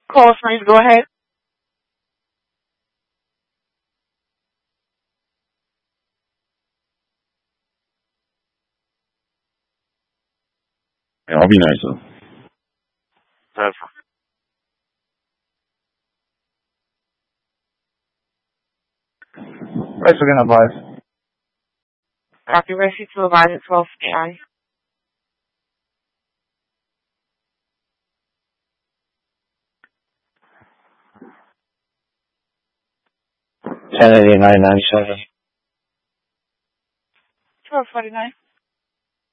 Call signs, go ahead. Yeah, I'll be nicer. That's Right, so again, advise. Dr. Rescue to advise at 12 AI. 1089.97. 1249.